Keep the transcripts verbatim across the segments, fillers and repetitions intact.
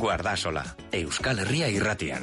Guardasola, Euskal Herria irratian.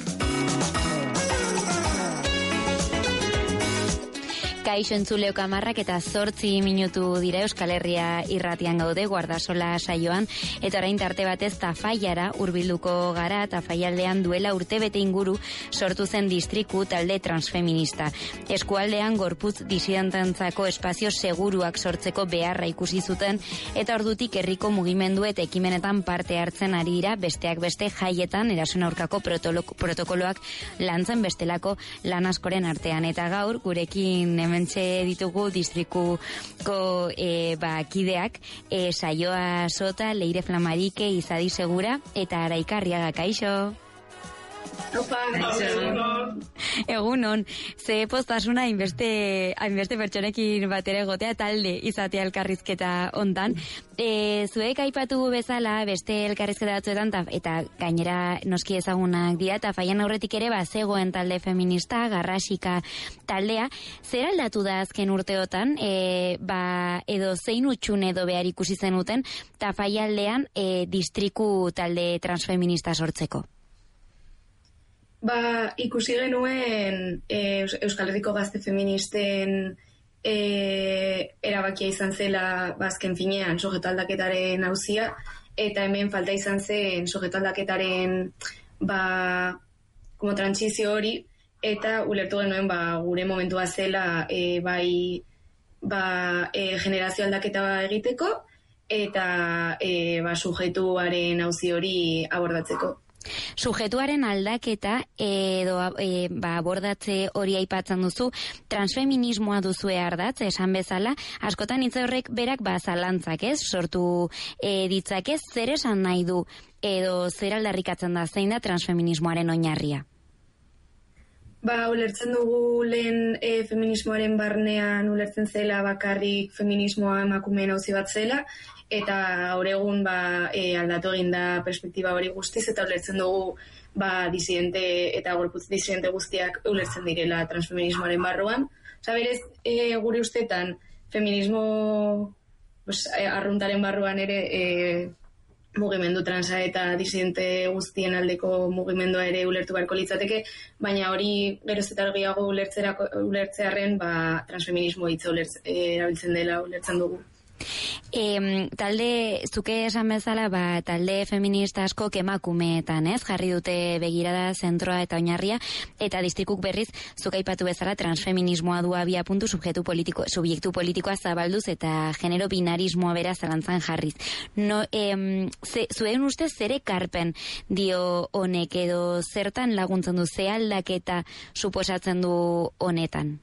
Kaixo entzuleok hamarrak eta zortzi minutu dira Euskal Herria irratian gaude Guardasola saioan, eta orain tarte batez Tafallara hurbilduko gara. Tafallaldean duela urtebete inguru sortu zen distriku talde transfeminista. Eskualdean gorputz disidentantzako espazio seguruak sortzeko beharra ikusi zuten, eta ordutik herriko mugimendu eta ekimenetan parte hartzen ari dira, besteak beste jaietan erasoen aurkako protokoloak lantzen bestelako lan askoren artean. Eta gaur gurekin hementxe ditugu distrikuko e, ba, kideak, e, Saioa Sota, Leire Flamarike, Izadi Segura eta Araika Arriaga. Kaixo! Opa, egunon, ze poztasuna hainbeste hainbeste pertsonekin batera egotea, talde izatea elkarrizketa hontan. E, zuek aipatu bezala beste elkarrizketa batzuetan ta, eta gainera noski ezagunak dira, eta Tafallan aurretik ere bazegoen talde feminista, Garrasika taldea. Zer aldatu da azken urteotan, e, ba, edo zein utxun edo behar ikusi zenuten Tafallaldean e, distriku talde transfeminista sortzeko? Ba, ikusi genuen e, Euskal Herriko gazte feministen e, erabakia izan zela bazken finean sujetaldaketaren auzia, eta hemen falta izan zen sujetaldaketaren ba, como trantsizio hori, eta ulertu genuen ba, gure momentua zela e, bai ba, e, generazio aldaketa egiteko eta e, ba, sujetuaren auzi hori abordatzeko. Sujetuaren aldaketa edo e, ba, abordatze hori aipatzen duzu, transfeminismoa duzue ardatz, esan bezala, askotan hitz horrek berak ba zalantzak, ez? Sortu e, ditzakez, zer esan nahi du edo zer aldarrikatzen da, zein da transfeminismoaren oinarria? Ba, ulertzen dugu lehen e, feminismoaren barnean ulertzen zela bakarrik feminismoa emakumeen auzi bat zela, eta gaur egun ba, e, aldatu egin da perspektiba hori guztiz, eta ulertzen dugu ba, disidente eta gorputz disidente guztiak ulertzen direla transfeminismoaren barruan. Osa, berez, e, gure ustetan feminismo pues, e, arruntaren barruan ere e, mugimendu transa eta disidente guztien aldeko mugimendua ere ulertu beharko litzateke, baina hori geroz eta argiago ulertzearen ba, transfeminismo hitza ulertz, e, erabiltzen dela ulertzen dugu. E, talde, zuke esan bezala, ba, talde feminista asko emakumeetan, ez? Jarri dute begirada, zentroa eta oinarria, eta distrikuk berriz, zuke aipatu bezala, transfeminismoa du abia puntu subjektu politiko, subjektu politikoa zabalduz eta genero binarismoa bera zalantzan jarriz. No, e, ze, zuen ustez zere karpen dio honek edo zertan laguntzen du, ze aldaketa suposatzen du honetan?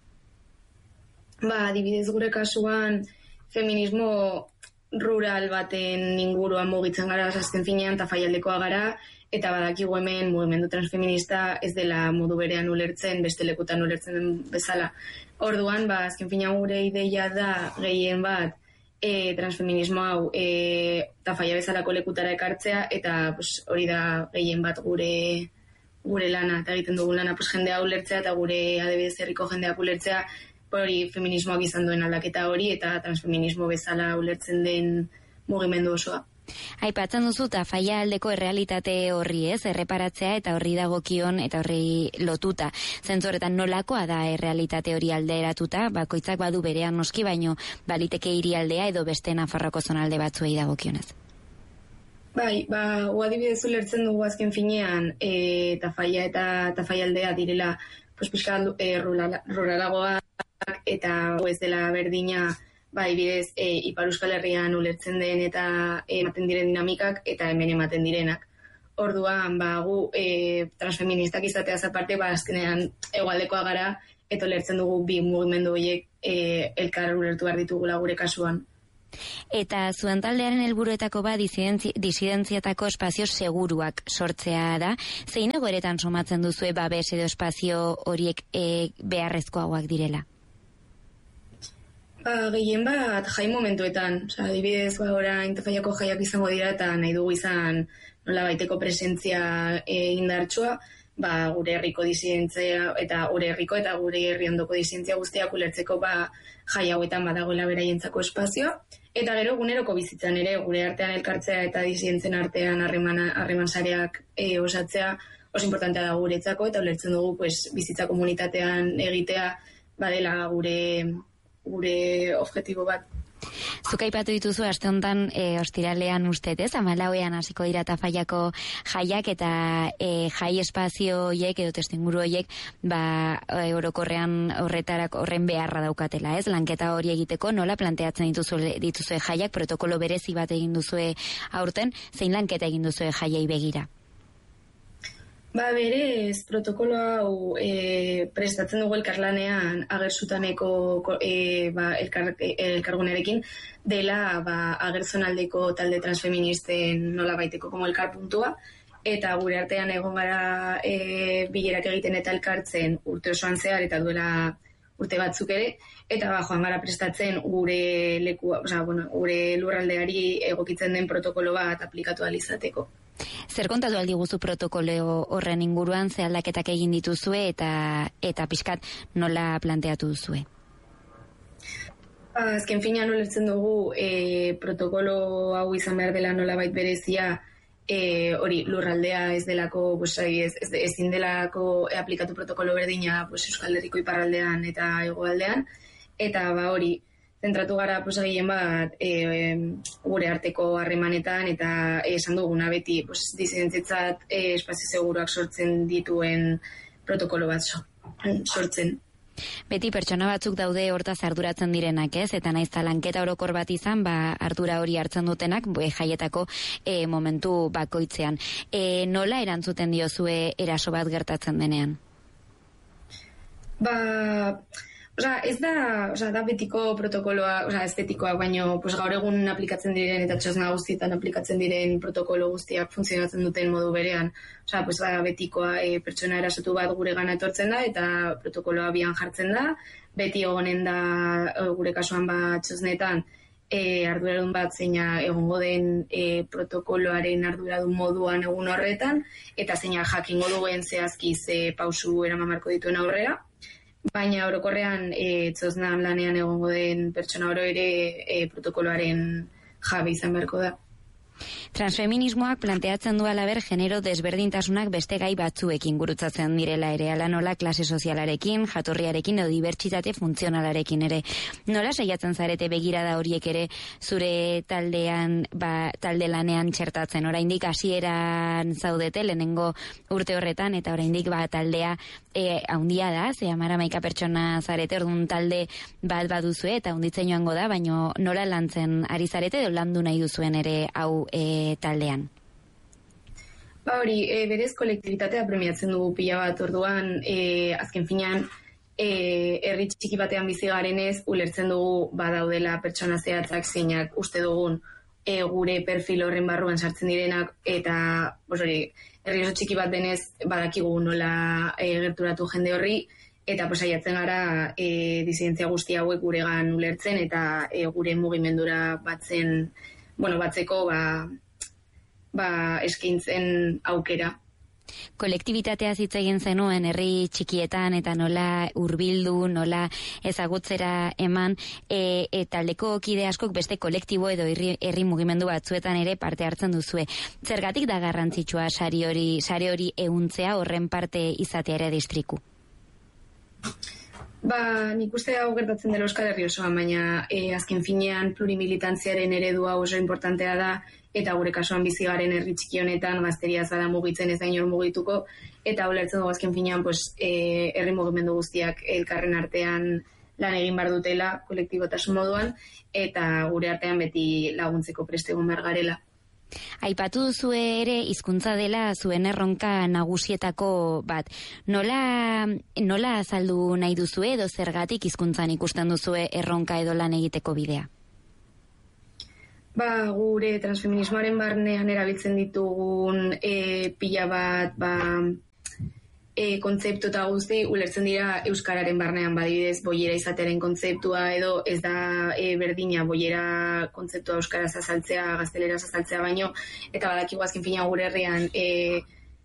Ba, adibidez gure kasuan, feminismo rural baten inguruan mugitzen gara, azken finean Tafallaldekoa gara, eta badakigu hemen mugimendu transfeminista ez dela modu berean ulertzen, beste lekutan ulertzen den bezala. Orduan, ba, azken finean gure ideia da gehien bat e, transfeminismo hau e, Tafalla bezalako lekutara ekartzea, eta pues, hori da gehien bat gure gure lana, eta egiten dugu lana pues, jendea ulertzea, eta gure adibidez herriko jendeak ulertzea, hori feminismoak izan duen aldaketa hori eta transfeminismo bezala ulertzen den mugimendu osoa. Aipatzen duzu Tafallaldeko errealitate horri, ez? Erreparatzea eta horri dagokion eta horri lotuta. Zentzoretan nolakoa da errealitate hori alderatuta, bakoitzak badu berean noski, baino baliteke hirialdea edo beste Nafarroako zonalde batzuei dagokionez. Bai, ba, adibidez ulertzen dugu azken finean e, Tafalla eta Tafallaldea direla pues, pixka e, ruralagoa eta ez dela berdina ba, ibidez, e, Ipar Euskal Herrian ulertzen den eta ematen diren dinamikak eta hemen ematen direnak. Orduan, ba, gu e, transfeministak izateaz aparte, ba, azkenean hegoaldekoa gara eta ulertzen dugu bi mugimendu horiek e, elkar ulertu behar ditugula gure kasuan. Eta zuen taldearen helburuetako ba disidentzi, disidentziatako espazio seguruak sortzea da. Zein egoeretan somatzen duzue babes edo espazio horiek e, beharrezkoagoak direla? Ba, gehien bat jai momentuetan, oza, adibidez, ba, orain Tafallako jaiak izango dira eta nahi dugu izan nola baiteko presentzia e, indartsua, ba, gure herriko disidentzia eta gure herriko eta gure herri ondoko disidentzia guztiak ulertzeko ba, jai hauetan badagoela beraientzako espazioa. Eta gero eguneroko bizitzan ere gure artean elkartzea eta disidentzen artean harreman sareak e, osatzea oso importantea da guretzako, eta ulertzen dugu pues, bizitza komunitatean egitea badela gure, gure objektibo bat. Zuk aipatu dituzu aste honetan e, ostiralean ustez, ez? Hamalauean hasiko dira Tafallako jaiak eta e, jai espazio horiek edo testuinguru horiek ba e, orokorrean horretarak horren beharra daukatela, ez? Lanketa hori egiteko nola planteatzen dituzu dituzue jaiak, protokolo berezi bat egin duzue aurten, zein lanketa egin duzue jaiei begira? Ba, berez, protokolo hau e, prestatzen dugu elkarlanean agersutaneko e, ba, elkar, elkargunerekin dela ba, agertzonaldeko talde transfeministen nola baiteko como elkarpuntua, eta gure artean egon gara e, bilerak egiten eta elkartzen urte osoan zehar eta duela urte batzuk ere, eta ba, joan gara prestatzen gure leku, oza, bueno, gure lurraldeari egokitzen den protokolo bat aplikatu ahal izateko. Zer kontatu aldi guzu protokolo horren inguruan, ze aldaketak egin dituzue eta eta pixkat nola planteatu duzue? Azken finean ulertzen dugu e, protokolo hau izan behar dela nolabait berezia, e, hori lurraldea ez delako, pues, ez, ez, ezin delako aplikatu protokolo berdina pues, Euskal Herriko iparraldean eta hegoaldean, eta ba hori, zentratu gara pues, gehien bat e, e, gure arteko harremanetan eta esan duguna beti pues, disidentzitzat e, espazio seguruak sortzen dituen protokolo bat so, sortzen. Beti pertsona batzuk daude hortaz arduratzen direnak, ez? Eta naiz lanketa orokor bat izan, ba, ardura hori hartzen dutenak e, jaietako e, momentu bakoitzean. E, nola erantzuten diozue eraso bat gertatzen denean? Ba... Osa, ez da, osa, da betiko protokoloa, osa, ez betikoak, baino, pues, gaur egun aplikatzen diren eta txosna guztietan aplikatzen diren protokolo guztiak funtzionatzen duten modu berean. Osa, pues, ba, betikoa e, pertsona erasotu bat gure gana etortzen da eta protokoloa bian jartzen da. Beti egonen da gure kasuan bat txosnetan e, arduradun bat zeina egongo den e, protokoloaren arduradun moduan egun horretan, eta zeina jakingo duen zehazki ze pausu eraman marko dituen aurrera. Baina orokorrean e, txosnan lanean egongo den pertsona oro ere e, protokoloaren jabe izan beharko da. Transfeminismoak planteatzen du alaber genero desberdintasunak beste gai batzuekin gurutzatzen direla ere, ala nola klase sozialarekin, jatorriarekin edo dibertsitate funtzionalarekin ere. Nola saiatzen zarete begirada horiek ere zure taldean, ba, talde lanean txertatzen? Oraindik hasieran zaudete lehenengo urte horretan eta oraindik ba taldea e, handia da, ze hamar hamaika pertsona zarete, orduan talde bat baduzue eta handitzen joango da, baino nola lantzen ari zarete edo landu nahi duzuen ere hau E, taldean? Ba hori, e, berez kolektibitatea premiatzen dugu pila bat orduan, e, azken finean, e, herri txiki batean bizi garenez, ulertzen dugu badaudela pertsona zehatzak zeinak uste dugun e, gure perfil horren barruan sartzen direnak, eta bos hori, herri oso txiki bat denez badakigu nola e, gerturatu jende horri, eta posaiatzen gara e, disidentzia guzti hauek guregan ulertzen eta e, gure mugimendura batzen bueno, batzeko ba, ba eskaintzen aukera. Kolektibitatea hitz egin zenuen herri txikietan eta nola hurbildu, nola ezagutzera eman, e, e, taldeko kide askok beste kolektibo edo herri, herri mugimendu batzuetan ere parte hartzen duzue. Zergatik da garrantzitsua sari hori, sare hori ehuntzea, horren parte izatea ere distriku? Ba, nik uste hau gertatzen dela Euskal Herri osoan, baina e, azken finean plurimilitantziaren eredua oso importantea da, eta gure kasuan bizi garen herri txiki honetan gazteriaz bada mugitzen ez da inor mugituko, eta ulertzen dugu azken finean pues, e, herri mugimendu guztiak elkarren artean lan egin bar dutela, kolektibotasun moduan, eta gure artean beti laguntzeko prest egon behar garela. Aipatu duzue ere hizkuntza dela zuen erronka nagusietako bat. Nola, nola azaldu nahi duzue edo zergatik hizkuntzan ikusten duzue erronka edo lan egiteko bidea? Ba, gure transfeminismoaren barnean erabiltzen ditugun e, pila bat ba, e, kontzeptu eta guzti ulertzen dira euskararen barnean, badibidez boiera izatearen kontzeptua edo ez da e, berdina boiera kontzeptua euskaraz azaltzea, gazteleraz azaltzea baino, eta badakigu azken fina gure herrian e,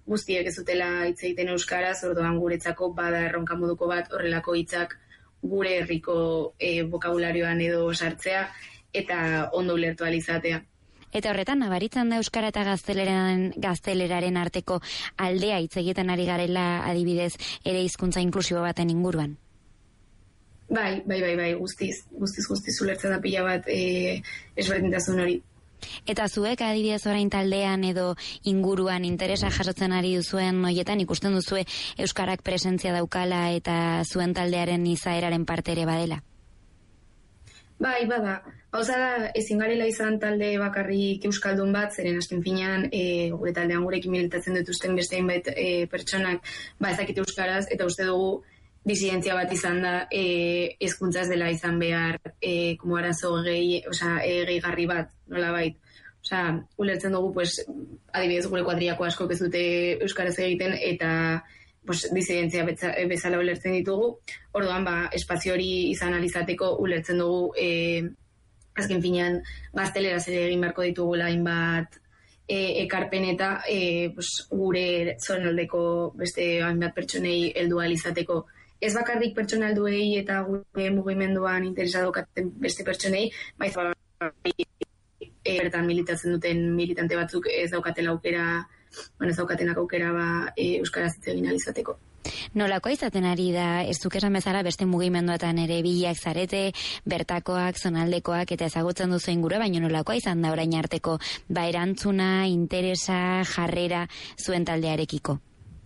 guztiek ez dutela hitz egiten euskaraz, orduan guretzako bada erronka moduko bat horrelako hitzak gure herriko e, bokabularioan edo sartzea eta ondo ulertu ahal izatea. Eta horretan, nabaritzen da euskara eta gazteleraren, gazteleraren arteko aldea hitz egiten ari garela adibidez ere hizkuntza inklusibo baten inguruan? Bai, bai, bai, bai, guztiz, guztiz, guztiz ulertzen da pila bat e, ezberdintasun hori. Eta zuek adibidez orain taldean edo inguruan interesa jasotzen ari duzuen hoietan ikusten duzue euskarak presentzia daukala eta zuen taldearen izaeraren parte ere badela? Bai, bada. Hauza da, ezin garela izan talde bakarrik euskaldun bat, zeren azken finean e, gure taldean gurekin militatzen dituzten beste hainbat e, pertsonak ba ezakite euskaraz, eta uste dugu disidentzia bat izan da e, hezkuntza ez dela izan behar e, como arazo gehi, osea, e, gehigarri bat, nolabait. Osea, ulertzen dugu, pues, adibidez gure kuadriako asko ez dute euskaraz egiten, eta pues, disidentzia bezala ulertzen ditugu. Orduan, ba, espazio hori izan alizateko ulertzen dugu e, azken finean gazteleraz ere egin beharko ditugula hainbat e, ekarpen eta e, pues, gure zonaldeko beste hainbat pertsonei heldu ahal izateko. Ez bakarrik pertsona helduei eta gure mugimenduan interesa daukaten beste pertsonei, baiz e, bertan militatzen duten militante batzuk ez daukatela aukera, bueno, ez daukatenak aukera ba, e, euskaraz hitz egin ahal izateko. Nolakoa izaten ari da, ez duk esan bezala beste mugimenduetan ere bilak zarete, bertakoak, zonaldekoak eta ezagutzen duzu inguru, baina nolakoa izan da orain arteko ba erantzuna, interesa, jarrera zuen taldearekiko?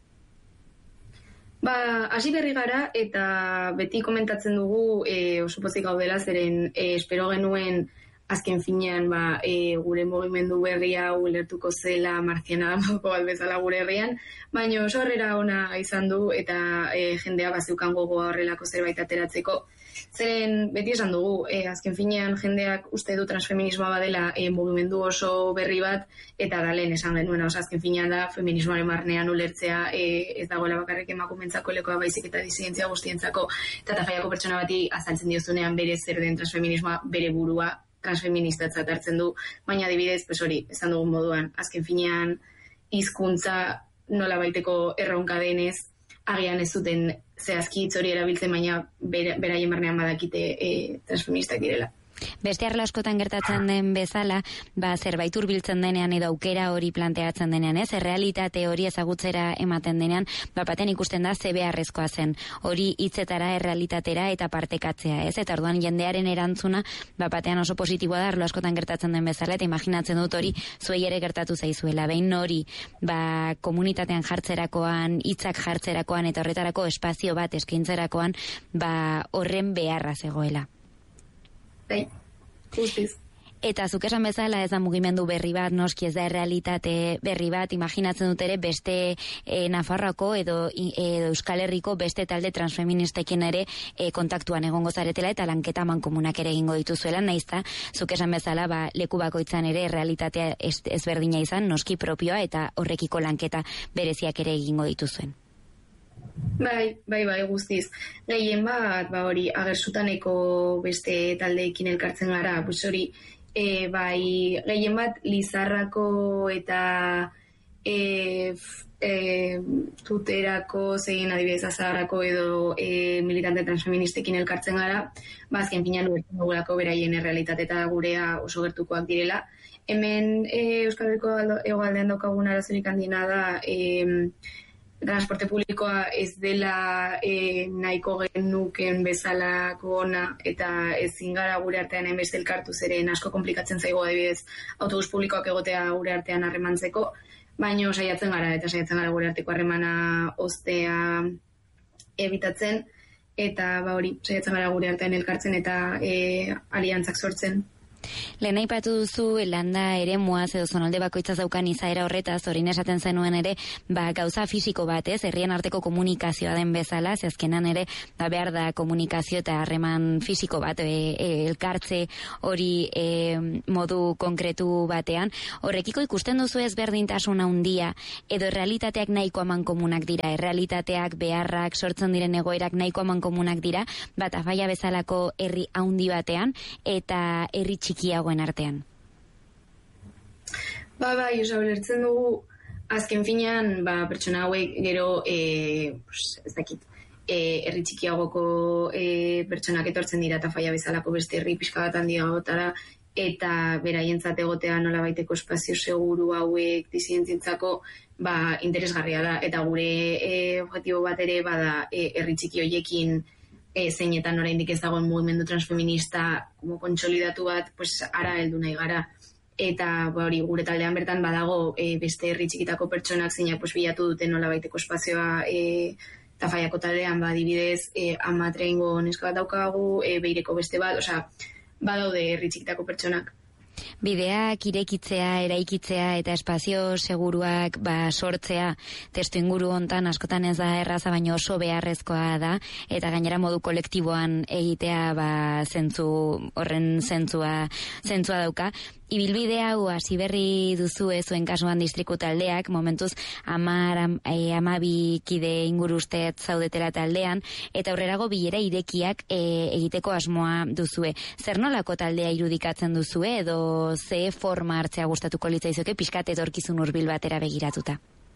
Ba, hasi berri gara eta beti komentatzen dugu e, oso pozik gaudela, zeren e, espero genuen azken finean ba, e, gure mugimendu berria ulertuko zela marziana moduko bat bezala gure herrian, baina oso horrera ona izan du eta e, jendea bazeukan gogoa horrelako zerbait ateratzeko. Zeren beti esan dugu, e, azken finean jendeak uste du transfeminismoa badela e, mugimendu oso berri bat, eta da lehen esan genuen, oso azken finean da feminismoaren barnean ulertzea e, ez dagoela bakarrik emakumentzako lekoa baizik eta disidentzia guztientzako, eta tafaiako pertsona bati azaltzen diozunean bere zer den transfeminismoa bere burua transfeministatzat hartzen du, baina adibidez, pues hori, esan dugun moduan, azken finean hizkuntza nola baiteko erronka denez, agian ez zuten zehazki hitz hori erabiltzen, baina beraien barnean badakite e, transfeministak direla. Beste arlo askotan gertatzen den bezala, ba, zerbait hurbiltzen denean edo aukera hori planteatzen denean, ez? Errealitate hori ezagutzera ematen denean, bapaten ikusten da ze beharrezkoa zen. Hori hitzetara, errealitatera eta partekatzea, ez? Eta orduan jendearen erantzuna, bapatean oso positiboa da, arlo askotan gertatzen den bezala, eta imaginatzen dut hori zuei ere gertatu zaizuela. Behin hori, ba, komunitatean jartzerakoan, hitzak jartzerakoan eta horretarako espazio bat eskaintzerakoan, ba, horren beharra zegoela. Bai, guztiz. Eta zuk esan bezala ez da mugimendu berri bat, noski ez da errealitate berri bat, imaginatzen dut ere beste e, Nafarroako edo, edo Euskal Herriko beste talde transfeministekin ere e, kontaktuan egongo zaretela eta lanketa mankomunak ere egingo dituzuela, naizta zuk esan bezala ba, leku bakoitzan ere errealitatea ezberdina izan, noski propioa eta horrekiko lanketa bereziak ere egingo dituzuen. Bai, bai, bai, guztiz. Gehien bat, ba hori, agersutaneko beste taldeekin elkartzen gara, pues hori, e, bai, gehien bat, Lizarrako eta e, e, Tuterako, zegin adibidez Azagarrako edo e, militante transfeministekin elkartzen gara, ba, azken pinan ubertzen dugulako beraien errealitate eta gurea oso gertukoak direla. Hemen e, Euskal Herriko hegoaldean daukagun arazorik handiena da, e, transporte publikoa ez dela e, nahiko genuken bezalako ona eta ezin gara gure artean hainbeste elkartu zeren asko komplikatzen zaigo adibidez autobus publikoak egotea gure artean harremantzeko, baino saiatzen gara eta saiatzen gara gure arteko harremana ostea ebitatzen eta ba hori, saiatzen gara gure artean elkartzen eta e, aliantzak sortzen. Lehen aipatu duzu landa ere muaz edo zonalde bakoitza zaukan izaera horretaz, orin esaten zenuen ere, ba, gauza fisiko bat, ez, herrien arteko komunikazioa den bezala, zezkenan ere, ba, behar da komunikazio eta harreman fisiko bat, e, e, elkartze hori e, modu konkretu batean. Horrekiko ikusten duzu ezberdintasun handia, edo errealitateak nahiko aman komunak dira, errealitateak, beharrak, sortzen diren egoerak nahiko aman komunak dira, bat afaia bezalako herri handi batean, eta herri txikiagoen artean. Ba, bai, osa, ulertzen dugu azken finean, ba, pertsona hauek gero, e, pues, ez dakit, e, herri txikiagoko e, pertsonak etortzen dira Tafaia bezalako beste herri pixka bat handiagotara, eta beraientzat egotea nolabaiteko espazio seguru hauek disidentzentzako ba, interesgarria da, eta gure e, objektibo bat ere bada e, herri txiki hoiekin e, zeinetan oraindik ez dagoen mugimendu transfeminista como kontsolidatu bat, pues ara heldu nahi gara. Eta ba, hori gure taldean bertan badago e, beste herri txikitako pertsonak zeinak pues, bilatu duten nolabaiteko espazioa e, Tafaiako taldean, ba, adibidez, e, ama treingo neska bat daukagu, e, beireko beste bat, osea, badaude herri txikitako pertsonak. Bideak irekitzea, eraikitzea eta espazio seguruak ba, sortzea testu inguru hontan askotan ez da erraza, baina oso beharrezkoa da, eta gainera modu kolektiboan egitea ba, zentzu, horren zentzua, zentzua dauka. Ibilbide hau hasi berri duzue zuen kasuan distriku taldeak, momentuz amar, am, e, amabi kide inguru uste zaudetela taldean, eta aurrerago bilera irekiak e, egiteko asmoa duzue. Zer nolako taldea irudikatzen duzue, edo ze forma hartzea gustatuko litzaizuke pixkat etorkizun hurbil batera begiratuta?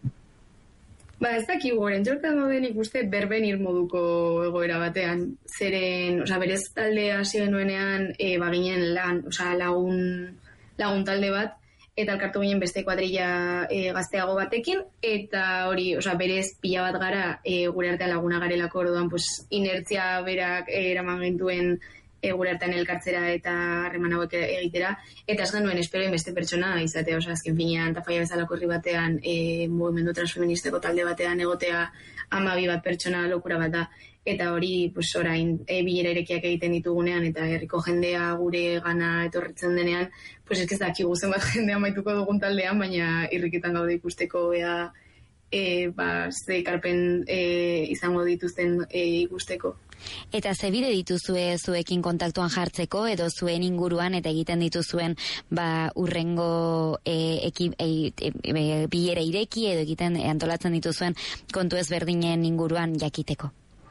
Ba, ez dakigu, goren jortan dauden ikuste berbenir moduko egoera batean. Zeren, oza, berez taldea hasi genuenean, e, baginen lan, oza, lagun... lagun talde bat, eta elkartu ginen beste kuadrilla e, gazteago batekin, eta hori, osea, berez pila bat gara, e, gure artean laguna garelako, orduan, pues, inertzia berak e, eraman gintuen e, gure artean elkartzera eta harreman hauek egitera, eta ez genuen esperoen beste pertsona izatea, osea, azken finean, Tafaia bezalako herri batean, e, mugimendu transfeministeko talde batean egotea amabi bat pertsona lokura bat da. Eta hori, pues, orain, e, bilera irekiak egiten ditugunean, eta herriko jendea gure gana etorritzen denean, pues ez dakigu zenbat jendea maituko dugun taldean, baina irriketan gaude ikusteko ea, e, ba, ze ekarpen e, izango dituzten e, ikusteko. Eta ze bide dituzue zuekin kontaktuan jartzeko, edo zuen inguruan eta egiten dituzuen ba, urrengo e, eki, e, e, e, bilera ireki, edo egiten e, antolatzen dituzuen kontu ezberdinen inguruan jakiteko?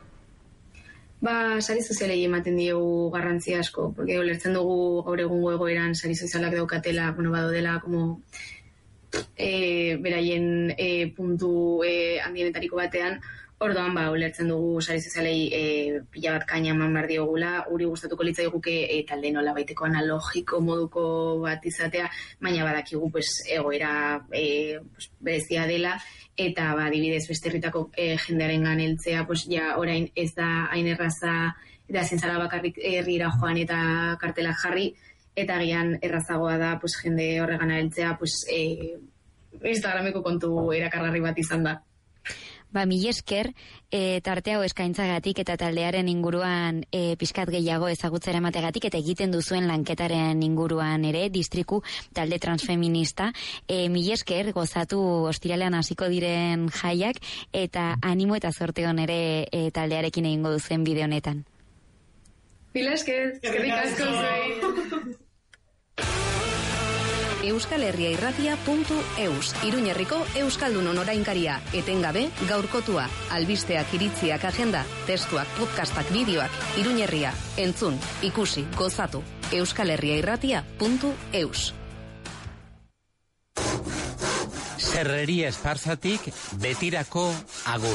Ba, sari sozialei ematen diegu garrantzia asko, porque ulertzen dugu gaur egungo egoeran sari sozialak daukatela, bueno, badodela, como e, beraien e, puntu e, handienetariko batean, orduan, ba, ulertzen dugu sari sozialei e, pila bat kaina eman behar diogula, guri gustatuko litzaiguke e, talde nola baiteko analogiko moduko bat izatea, baina badakigu pues, egoera e, pues, berezia dela, eta ba, adibidez beste herritako e, jendearen ganeltzea, pues, ja, orain ez da hain erraza, eta zintzara bakarrik herrira joan eta kartelak jarri, eta gian errazagoa da pues, jende horregan heltzea, pues, e, Instagrameko kontu erakargarri bat izan da. Ba, mil esker, e, tarte hau eskaintzagatik eta taldearen inguruan e, pixkat gehiago ezagutzera emategatik eta egiten duzuen lanketaren inguruan ere, distriku talde transfeminista. E, mil esker, gozatu ostiralean hasiko diren jaiak, eta animo eta zorte hon ere e, taldearekin egingo duzuen bide honetan. Mil esker, eskerrik asko zuei. euskal herria irratia puntu eus, Iruñerriko Euskaldunon orainkaria, etengabe gaurkotua, albisteak, iritziak, agenda, testuak, podcastak, bideoak, Iruñerria, entzun, ikusi, gozatu, euskal herria irratia puntu eus. Serreria Esparzatik betirako agur.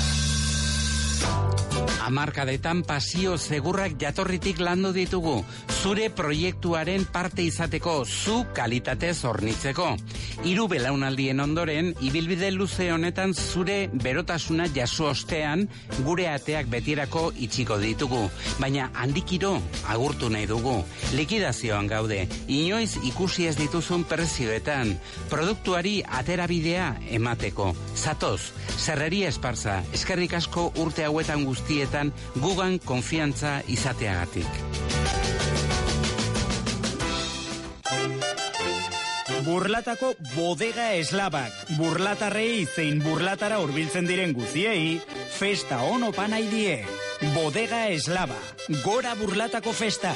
Hamarkadetan pasio segurrak jatorritik landu ditugu, zure proiektuaren parte izateko, zu kalitatez hornitzeko. Hiru belaunaldien ondoren, ibilbide luze honetan zure berotasuna jaso ostean, gure ateak betirako itxiko ditugu. Baina handikiro agurtu nahi dugu. Likidazioan gaude, inoiz ikusi ez dituzun prezioetan, produktuari aterabidea emateko. Zatoz, Serreria Esparza, eskerrik asko urte hauetan guztietan gugan konfiantza izateagatik. Burlatako bodega eslabak, burlatarrei zein burlatara hurbiltzen diren guziei, festa on opa nahi die. Bodega eslaba, gora burlatako festa.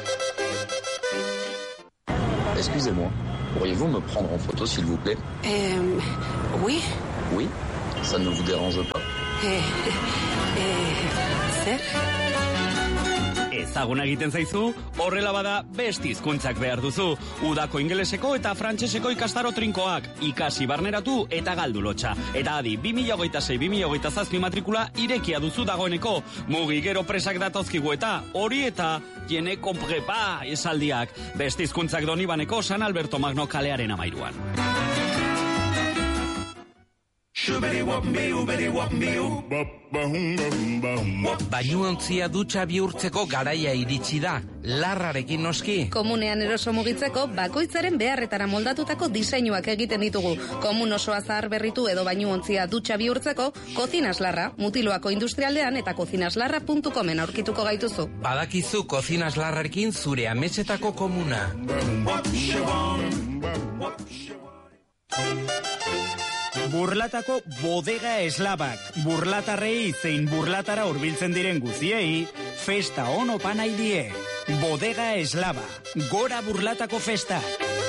Excusez-moi, pourriez-vous me prendre en photo s'il vous plaît? Euh, oui. Oui, ça ne vous dérange pas? Eh, eh, zer? ezaguna egiten zaizu, horrela bada beste hizkuntzak behar duzu. Udako ingeleseko eta frantseseko ikastaro trinkoak, ikasi barneratu eta galdu lotxa. Eta adi, bi mila hogeita sei bi mila hogeita zazpi matrikula irekia duzu dagoeneko. Mugi gero presak datozkigu eta hori eta jene konprepa esaldiak. Beste hizkuntzak Donibaneko San Alberto Magno kalearen amairuan. Bainuontzia dutxa bihurtzeko garaia iritsi da, larrarekin noski. Komunean eroso mugitzeko bakoitzaren beharretara moldatutako diseinuak egiten ditugu. Komun osoa zahar berritu edo bainuontzia dutxa bihurtzeko, Kozinas Larra, Mutiloako industrialdean eta kozinaslarra puntu comen aurkituko gaituzu. Badakizu Kozinas Larrarekin zure ametsetako komuna. Burlatako bodega eslabak, burlatarrei zein burlatara hurbiltzen diren guziei, festa on opa nahi die. Bodega eslaba, gora burlatako festa.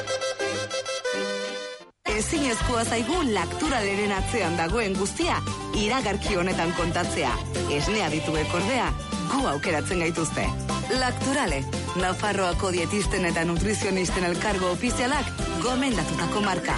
Ezinezkoa zaigu Lakturaleren atzean dagoen guztia, iragarki honetan kontatzea. Esnea dituek ordea, gu aukeratzen gaituzte. Lakturale, Nafarroako dietisten eta nutrizionisten elkargo ofizialak gomendatutako marka.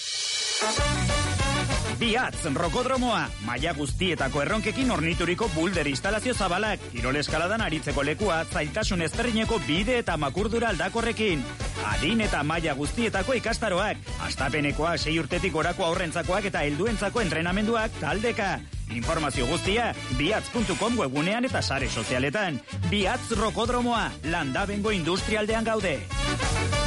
Biatz, rokodromoa, maila guztietako erronkekin ornituriko bulder instalazio zabalak, kirol eskaladan aritzeko lekua, zailtasun ezberdineko bide eta makurdura aldakorrekin. Adin eta maila guztietako ikastaroak, astapenekoa sei urtetik gorako aurrentzakoak eta helduentzako entrenamenduak taldeka. Informazio guztia, biatz puntu com webunean eta sare sozialetan. Biatz rokodromoa, Landabengo industrialdean gaude.